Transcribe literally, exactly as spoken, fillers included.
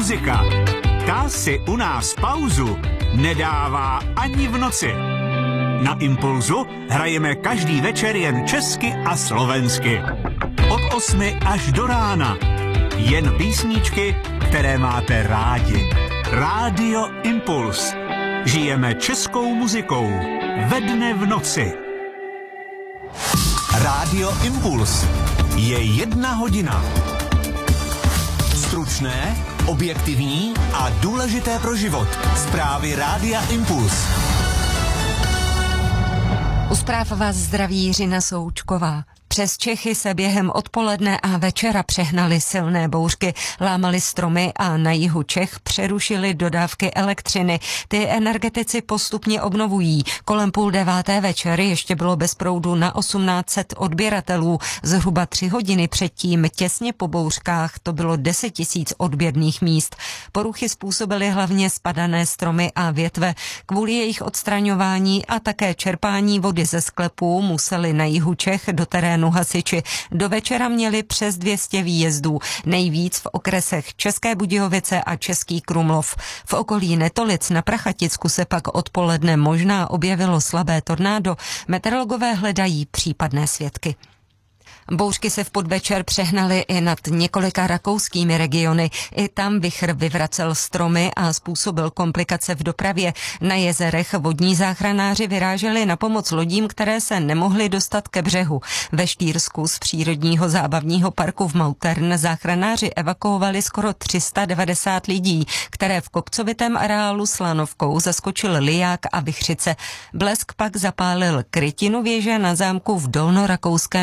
muzika. Ta si u nás pauzu nedává ani v noci. Na Impulzu hrajeme každý večer jen česky a slovensky. Od osmi až do rána. Jen písničky, které máte rádi. Rádio Impuls. Žijeme českou muzikou. Ve dne v noci. Rádio Impuls. Je jedna hodina. Stručné, objektivní a důležité pro život. Zprávy Rádia Impuls. U zpráv vás zdraví Jiřina Součková. Přes Čechy se během odpoledne a večera přehnaly silné bouřky, lámaly stromy a na jihu Čech přerušily dodávky elektřiny. Ty energetici postupně obnovují. Kolem půl deváté večer ještě bylo bez proudu na osmnáct set odběratelů. Zhruba tři hodiny předtím, těsně po bouřkách, to bylo deset tisíc odběrných míst. Poruchy způsobily hlavně spadané stromy a větve. Kvůli jejich odstraňování a také čerpání vody ze sklepů museli na jihu Čech do terénu hasiči. Do večera měli přes dvě stě výjezdů, nejvíc v okresech České Budějovice a Český Krumlov. V okolí Netolic na Prachaticku se pak odpoledne možná objevilo slabé tornádo. Meteorologové hledají případné svědky. Bouřky se v podvečer přehnaly i nad několika rakouskými regiony. I tam vichr vyvracel stromy a způsobil komplikace v dopravě. Na jezerech vodní záchranáři vyráželi na pomoc lodím, které se nemohly dostat ke břehu. Ve Štýrsku z přírodního zábavního parku v Mautern záchranáři evakuovali skoro tři sta devadesát lidí, které v kopcovitém areálu Slanovkou zaskočil liják a vichřice. Blesk pak zapálil krytinu věže na zámku v dolnorakouském